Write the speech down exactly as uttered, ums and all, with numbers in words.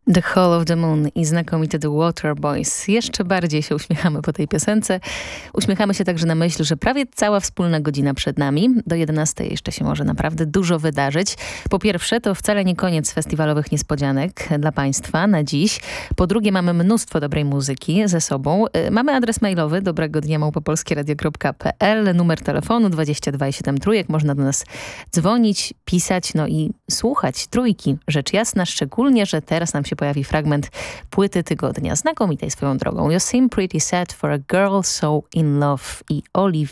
The Hall of the Moon i znakomity The Waterboys. Jeszcze bardziej się uśmiechamy po tej piosence. Uśmiechamy się także na myśl, że prawie cała wspólna godzina przed nami. Do jedenastej jeszcze się może naprawdę dużo wydarzyć. Po pierwsze, to wcale nie koniec festiwalowych niespodzianek dla Państwa na dziś. Po drugie, mamy mnóstwo dobrej muzyki ze sobą. Mamy adres mailowy dobrego dnia małpa polskie radio kropka p l, numer telefonu dwadzieścia dwa i siedem trójek. Można do nas dzwonić, pisać, no i słuchać trójki. Rzecz jasna, szczególnie, że teraz nam się pojawi fragment płyty tygodnia, znakomitej swoją drogą. You Seem Pretty Sad for a Girl So In Love i Olive